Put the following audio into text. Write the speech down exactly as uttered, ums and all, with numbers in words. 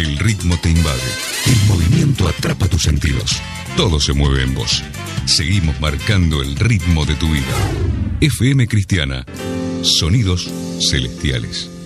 El ritmo te invade. El movimiento atrapa tus sentidos. Todo se mueve en vos. Seguimos marcando el ritmo de tu vida. F M Cristiana. Sonidos celestiales.